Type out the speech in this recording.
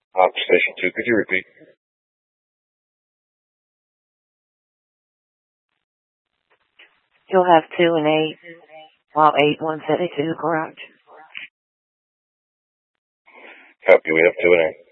Station 2, could you repeat? You'll have 2 and 8, while 8, 172, correct? Copy, we have 2 and 8.